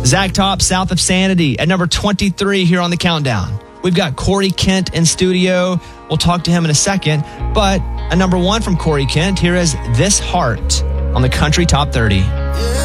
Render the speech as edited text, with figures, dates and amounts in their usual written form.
Zach Top, South of Sanity, at number 23 here on the countdown. We've got Corey Kent in studio. We'll talk to him in a second. But a number 1 from Corey Kent, here is This Heart on the Country Top 30. Yeah.